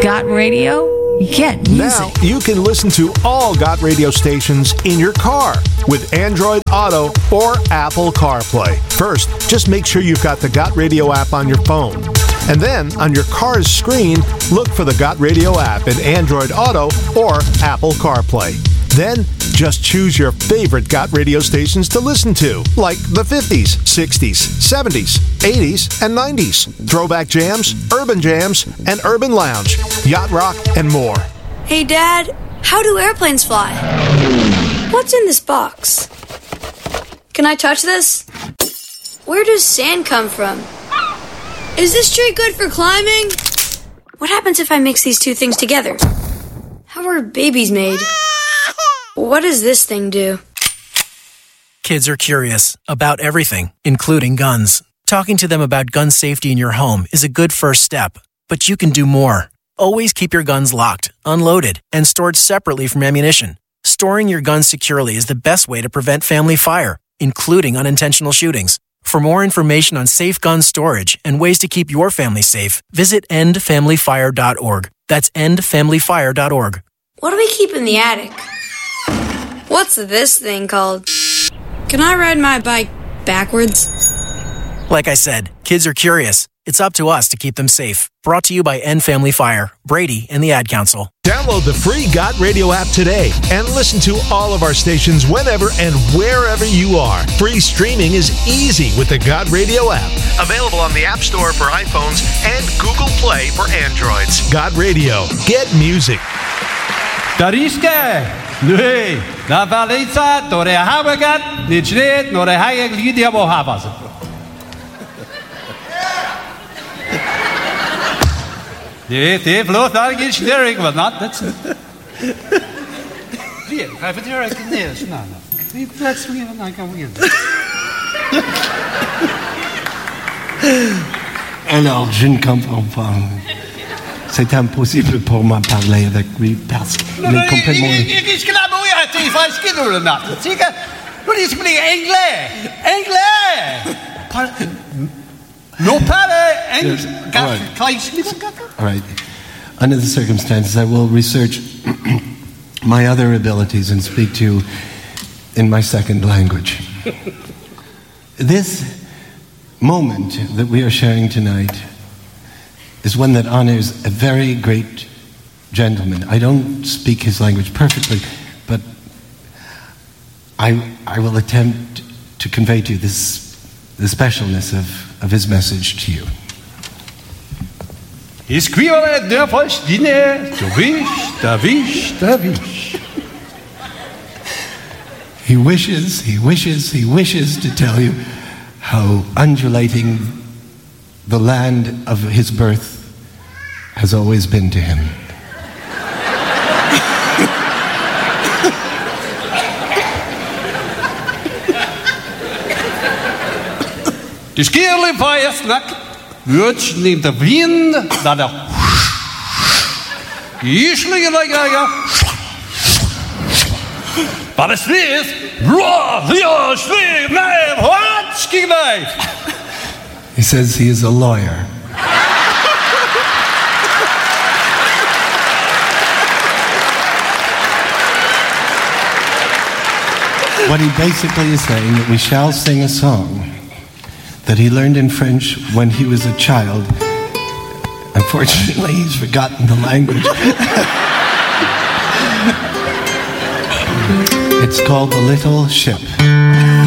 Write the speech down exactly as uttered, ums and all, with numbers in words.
Got Radio? Get music. Now you can listen to all Got Radio stations in your car with Android Auto or Apple CarPlay. First, just make sure you've got the Got Radio app on your phone. And then, on your car's screen, look for the Got Radio app in Android Auto or Apple CarPlay. Then, just choose your favorite Got Radio stations to listen to, like the fifties, sixties, seventies, eighties, and nineties, throwback jams, urban jams, and urban lounge, yacht rock, and more. Hey, Dad, how do airplanes fly? What's in this box? Can I touch this? Where does sand come from? Is this tree good for climbing? What happens if I mix these two things together? How are babies made? What does this thing do? Kids are curious about everything, including guns. Talking to them about gun safety in your home is a good first step, but you can do more. Always keep your guns locked, unloaded, and stored separately from ammunition. Storing your guns securely is the best way to prevent family fire, including unintentional shootings. For more information on safe gun storage and ways to keep your family safe, visit end family fire dot org. That's end family fire dot org. What do we keep in the attic? What's this thing called? Can I ride my bike backwards? Like I said, kids are curious. It's up to us to keep them safe. Brought to you by End Family Fire, Brady, and the Ad Council. Download the free Got Radio app today and listen to all of our stations whenever and wherever you are. Free streaming is easy with the Got Radio app. Available on the App Store for iPhones and Google Play for Androids. Got Radio. Get music. Dariske, nu, na valica, tore havagat, ničret, nore hajek lidja bo havaz. Det är förlåt, det är inte det var not that's it. Det är för det är inte det snarare. Vi plats vi när kan vi inte. Alors, je ne comprends pas. C'est impossible pour moi de parler avec lui parce qu'il est complètement... Jag ska la boja till i falsk eller natt. Sika, vad är det som blir anglais? Anglais! No pare and all right. Under the circumstances, I will research my other abilities and speak to you in my second language. This moment that we are sharing tonight is one that honors a very great gentleman. I don't speak his language perfectly, but I I will attempt to convey to you this the specialness of, of his message to you. He skriver der først dine, du wish, da wish, da wish. He wishes, he wishes, he wishes to tell you how undulating the land of his birth has always been to him. De skierlige feiersnak, wordt neemt de wind naar de... Ischlige lekker, maar het is... He says he is a lawyer. What he basically is saying that we shall sing a song that he learned in French when he was a child. Unfortunately, he's forgotten the language. It's called The Little Ship.